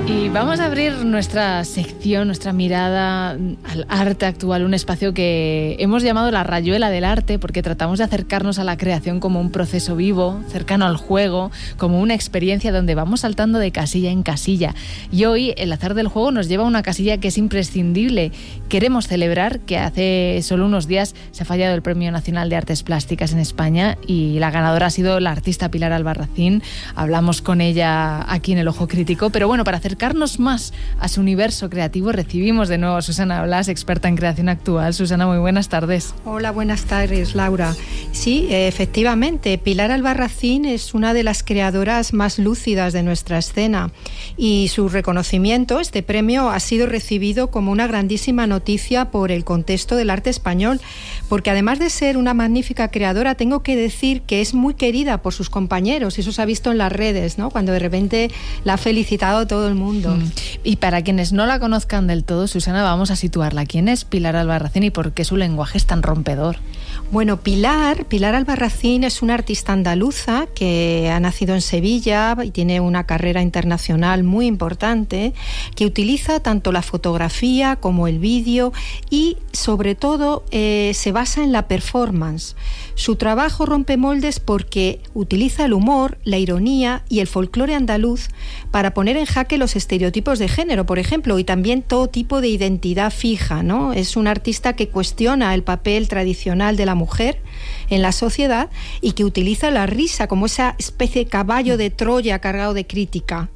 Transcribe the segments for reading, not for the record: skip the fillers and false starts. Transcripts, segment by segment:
Y vamos a abrir nuestra sección, nuestra mirada al arte actual, un espacio que hemos llamado la rayuela del arte, porque tratamos de acercarnos a la creación como un proceso vivo, cercano al juego, como una experiencia donde vamos saltando de casilla en casilla. Y hoy el azar del juego nos lleva a una casilla que es imprescindible. Queremos celebrar que hace solo unos días se ha fallado el Premio Nacional de Artes Plásticas en España y la ganadora ha sido la artista Pilar Albarracín. Hablamos con ella aquí en El Ojo Crítico, pero bueno, para acercarnos más a su universo creativo recibimos de nuevo a Susana Blas, experta en creación actual. Susana, muy buenas tardes. Hola, buenas tardes, Laura. Sí, efectivamente, Pilar Albarracín es una de las creadoras más lúcidas de nuestra escena y su reconocimiento, este premio, ha sido recibido como una grandísima noticia por el contexto del arte español, porque además de ser una magnífica creadora, tengo que decir que es muy querida por sus compañeros, y eso se ha visto en las redes, ¿no? Cuando de repente la ha felicitado todo el mundo. Y para quienes no la conozcan del todo, Susana, vamos a situarla. ¿Quién es Pilar Albarracín y por qué su lenguaje es tan rompedor? Bueno, Pilar Albarracín es una artista andaluza que ha nacido en Sevilla y tiene una carrera internacional muy importante, que utiliza tanto la fotografía como el vídeo y sobre todo se basa en la performance. Su trabajo rompe moldes porque utiliza el humor, la ironía y el folclore andaluz para poner en jaque los estereotipos de género, por ejemplo, y también todo tipo de identidad fija, ¿no? Es un artista que cuestiona el papel tradicional de la mujer en la sociedad y que utiliza la risa como esa especie de caballo de Troya cargado de crítica.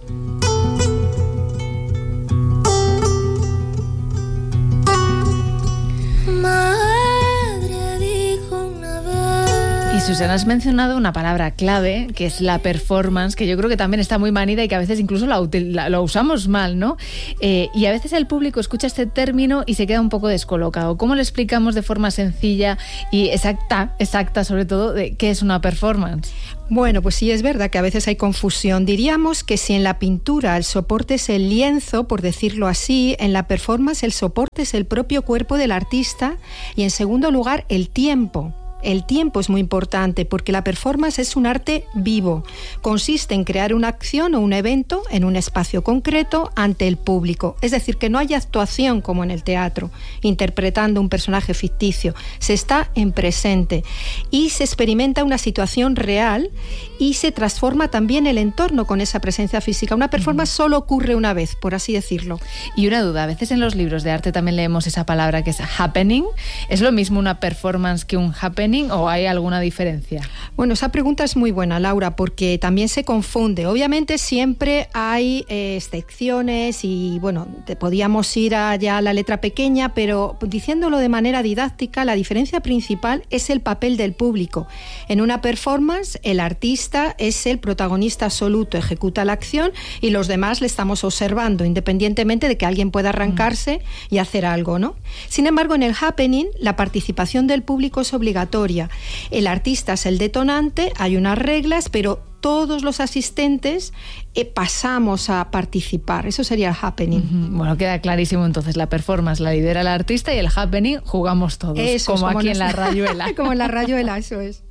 Y Susana, has mencionado una palabra clave, que es la performance, que yo creo que también está muy manida y que a veces incluso la usamos mal, ¿no? Y a veces el público escucha este término y se queda un poco descolocado. ¿Cómo le explicamos de forma sencilla y exacta sobre todo, de qué es una performance? Bueno, pues sí, es verdad que a veces hay confusión. Diríamos que si en la pintura el soporte es el lienzo, por decirlo así, en la performance el soporte es el propio cuerpo del artista y, en segundo lugar, el tiempo. El tiempo es muy importante porque la performance es un arte vivo. Consiste en crear una acción o un evento en un espacio concreto ante el público. Es decir, que no hay actuación como en el teatro, interpretando un personaje ficticio. Se está en presente y se experimenta una situación real y se transforma también el entorno con esa presencia física. Una performance solo ocurre una vez, por así decirlo. Y una duda, a veces en los libros de arte también leemos esa palabra que es happening. ¿Es lo mismo una performance que un happening o hay alguna diferencia? Bueno, esa pregunta es muy buena, Laura, porque también se confunde. Obviamente siempre hay excepciones y, bueno, podíamos ir allá a la letra pequeña, pero diciéndolo de manera didáctica, la diferencia principal es el papel del público. En una performance, el artista es el protagonista absoluto, ejecuta la acción y los demás le estamos observando, independientemente de que alguien pueda arrancarse y hacer algo, ¿no? Sin embargo, en el happening, la participación del público es obligatoria. El artista es el detonante, hay unas reglas, pero todos los asistentes pasamos a participar. Eso sería el happening. Bueno, queda clarísimo entonces. La performance la lidera el artista y el happening jugamos todos. Eso, como aquí en la rayuela. Como en la rayuela, eso es.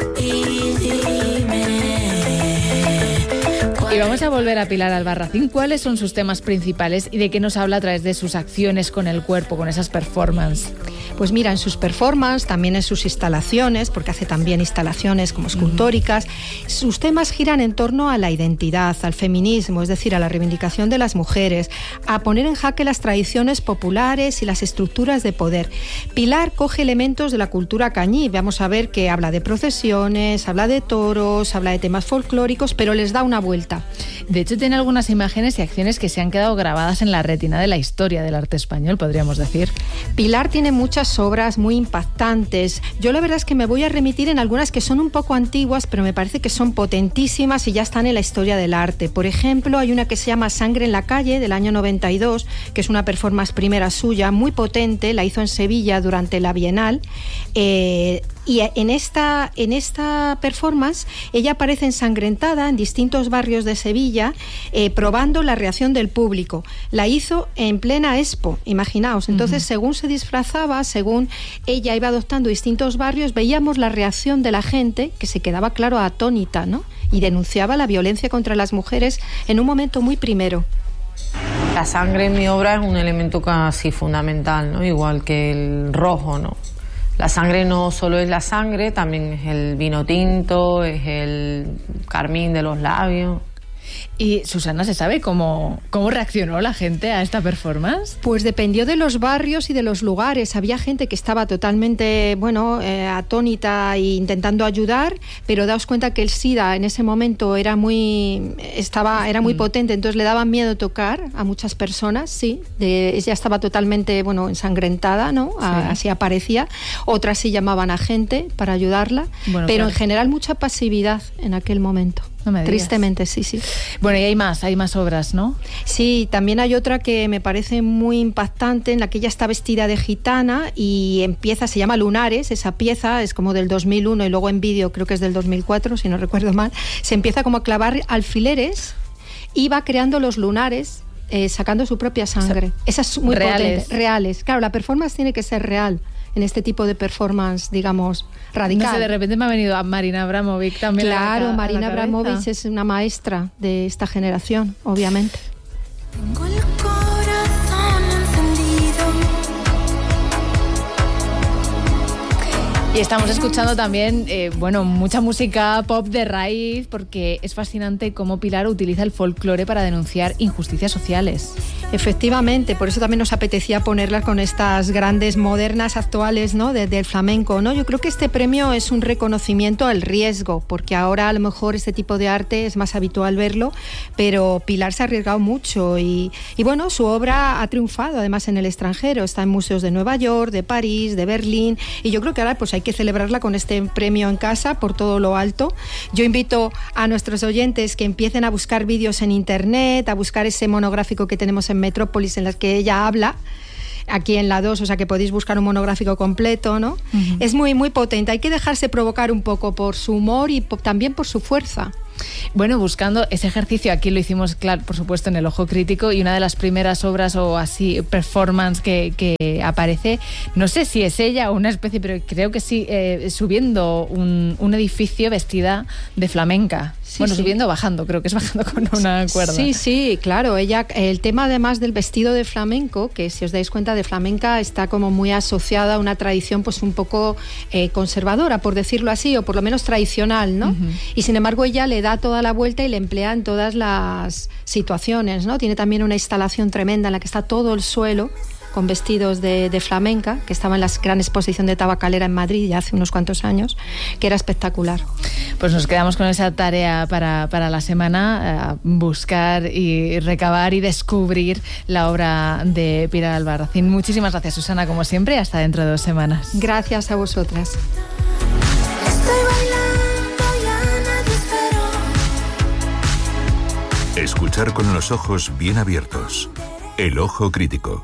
Y vamos a volver a Pilar Albarracín. ¿Cuáles son sus temas principales y de qué nos habla a través de sus acciones con el cuerpo, con esas performances? Pues mira, en sus performances, también en sus instalaciones, porque hace también instalaciones como escultóricas, sus temas giran en torno a la identidad, al feminismo, es decir, a la reivindicación de las mujeres, a poner en jaque las tradiciones populares y las estructuras de poder. Pilar coge elementos de la cultura cañí. Vamos a ver que habla de procesiones, habla de toros, habla de temas folclóricos, pero les da una vuelta. De hecho, tiene algunas imágenes y acciones que se han quedado grabadas en la retina de la historia del arte español, podríamos decir. Pilar tiene muchas obras muy impactantes. Yo la verdad es que me voy a remitir en algunas que son un poco antiguas, pero me parece que son potentísimas y ya están en la historia del arte. Por ejemplo, hay una que se llama Sangre en la calle, del año 92, que es una performance primera suya, muy potente, la hizo en Sevilla durante la Bienal. Y en esta performance ella aparece ensangrentada en distintos barrios de Sevilla, probando la reacción del público. La hizo en plena Expo, imaginaos. Entonces, según se disfrazaba, según ella iba adoptando distintos barrios, veíamos la reacción de la gente, que se quedaba, claro, atónita, ¿no? Y denunciaba la violencia contra las mujeres en un momento muy primero. La sangre en mi obra es un elemento casi fundamental, ¿no? Igual que el rojo, ¿no? La sangre no solo es la sangre, también es el vino tinto, es el carmín de los labios. Y Susana, ¿se sabe cómo reaccionó la gente a esta performance? Pues dependió de los barrios y de los lugares. Había gente que estaba totalmente, atónita e intentando ayudar, pero daos cuenta que el SIDA en ese momento era muy potente, entonces le daban miedo tocar a muchas personas, sí. Ella estaba totalmente, ensangrentada, ¿no? Sí. Así aparecía. Otras sí llamaban a gente para ayudarla, pero claro, en general mucha pasividad en aquel momento. No me digas. Tristemente, sí. Bueno, y hay más obras, ¿no? Sí, también hay otra que me parece muy impactante, en la que ella está vestida de gitana y se llama Lunares, esa pieza es como del 2001 y luego en vídeo creo que es del 2004, si no recuerdo mal, se empieza como a clavar alfileres y va creando los lunares, sacando su propia sangre. Esa es muy potente. Reales. Claro, la performance tiene que ser real. En este tipo de performance, digamos, radical. No sé, de repente me ha venido a Marina Abramovic también. Claro, Marina Abramovic es una maestra de esta generación, obviamente. Tengo el corazón encendido. Y estamos escuchando también, mucha música pop de raíz, porque es fascinante cómo Pilar utiliza el folclore para denunciar injusticias sociales. Efectivamente, por eso también nos apetecía ponerlas con estas grandes modernas actuales, ¿no? Del flamenco, ¿no? Yo creo que este premio es un reconocimiento al riesgo, porque ahora a lo mejor este tipo de arte es más habitual verlo, pero Pilar se ha arriesgado mucho y su obra ha triunfado además en el extranjero, está en museos de Nueva York, de París, de Berlín, y yo creo que ahora pues hay que celebrarla con este premio en casa por todo lo alto. Yo invito a nuestros oyentes que empiecen a buscar vídeos en internet, a buscar ese monográfico que tenemos en Metrópolis en las que ella habla, aquí en la 2, o sea que podéis buscar un monográfico completo, ¿no? Uh-huh. Es muy, muy potente, hay que dejarse provocar un poco por su humor y también por su fuerza. Bueno, buscando ese ejercicio, aquí lo hicimos, claro, por supuesto, en el Ojo Crítico, y una de las primeras obras o así performance que aparece, no sé si es ella o una especie, pero creo que sí, subiendo un edificio vestida de flamenca. Sí, subiendo o bajando, creo que es bajando con una cuerda. Sí, claro, ella, el tema además del vestido de flamenco, que si os dais cuenta de flamenca está como muy asociada a una tradición pues un poco conservadora, por decirlo así, o por lo menos tradicional, ¿no? Uh-huh. Y sin embargo ella le da toda la vuelta y le emplea en todas las situaciones, ¿no? Tiene también una instalación tremenda en la que está todo el suelo con vestidos de flamenca, que estaba en la gran exposición de Tabacalera en Madrid ya hace unos cuantos años, que era espectacular. Pues nos quedamos con esa tarea para la semana, buscar y recabar y descubrir la obra de Pilar Albarracín. Muchísimas gracias, Susana, como siempre, y hasta dentro de 2 semanas. Gracias a vosotras. Estoy bailando, ya nadie esperó. Escuchar con los ojos bien abiertos. El Ojo Crítico.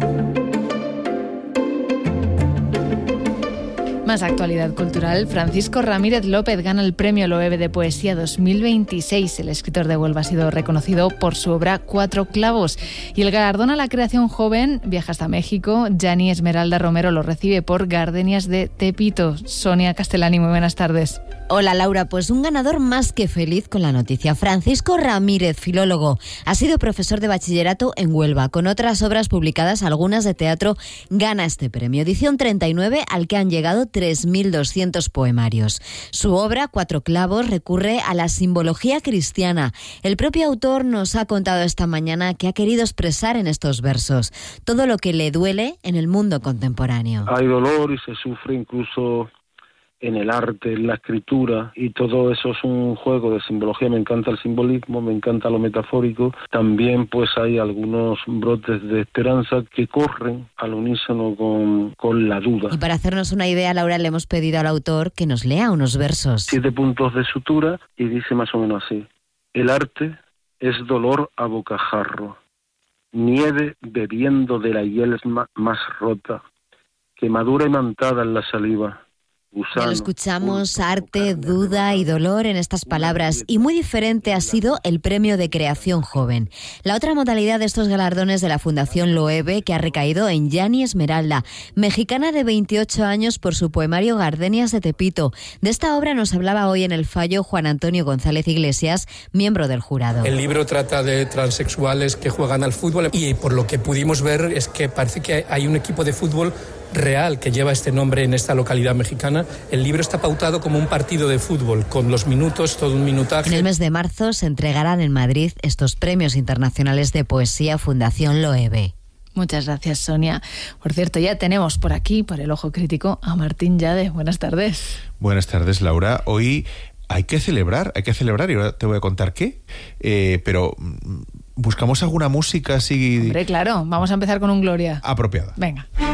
Más actualidad cultural. Francisco Ramírez López gana el Premio Loewe de Poesía 2026. El escritor de Huelva ha sido reconocido por su obra 4 clavos. Y el galardón a la creación joven viaja hasta México. Yani Esmeralda Romero lo recibe por Gardenias de Tepito. Sonia Castellani, muy buenas tardes. Hola Laura, pues un ganador más que feliz con la noticia. Francisco Ramírez, filólogo, ha sido profesor de bachillerato en Huelva. Con otras obras publicadas, algunas de teatro, gana este premio. Edición 39, al que han llegado 3.200 poemarios. Su obra, 4 clavos, recurre a la simbología cristiana. El propio autor nos ha contado esta mañana que ha querido expresar en estos versos todo lo que le duele en el mundo contemporáneo. Hay dolor y se sufre incluso en el arte, en la escritura, y todo eso es un juego de simbología. Me encanta el simbolismo, me encanta lo metafórico. También pues hay algunos brotes de esperanza que corren al unísono con la duda. Y para hacernos una idea, Laura, le hemos pedido al autor que nos lea unos versos. 7 puntos de sutura y dice más o menos así: el arte es dolor a bocajarro, nieve bebiendo de la hiel más rota, quemadura imantada en la saliva, gusanos. Ya lo escuchamos, arte, duda y dolor en estas palabras. Y muy diferente ha sido el premio de creación joven. La otra modalidad de estos galardones de la Fundación Loewe, que ha recaído en Yani Esmeralda, mexicana de 28 años por su poemario Gardenias de Tepito. De esta obra nos hablaba hoy en el fallo Juan Antonio González Iglesias, miembro del jurado. El libro trata de transexuales que juegan al fútbol y por lo que pudimos ver es que parece que hay un equipo de fútbol real que lleva este nombre en esta localidad mexicana. El libro está pautado como un partido de fútbol, con los minutos, todo un minutaje. En el mes de marzo se entregarán en Madrid estos premios internacionales de poesía Fundación Loewe. Muchas gracias, Sonia. Por cierto, ya tenemos por aquí, por el Ojo Crítico, a Martín Llade. Buenas tardes. Buenas tardes, Laura. Hoy hay que celebrar y ahora te voy a contar qué, pero buscamos alguna música así... Hombre, claro, vamos a empezar con un Gloria. Apropiada. Venga.